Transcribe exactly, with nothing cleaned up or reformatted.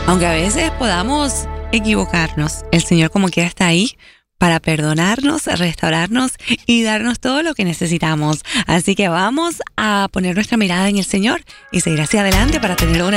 Aunque a veces podamos equivocarnos, el Señor como quiera está ahí para perdonarnos, restaurarnos y darnos todo lo que necesitamos. Así que vamos a poner nuestra mirada en el Señor y seguir hacia adelante para tener una